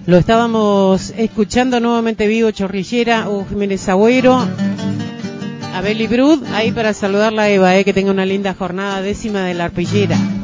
Lo estábamos escuchando nuevamente vivo, Chorrillera, Hugo Jiménez Agüero, a Beli Brud, ahí para saludarla a Eva, que tenga una linda jornada 10ª de la arpillera.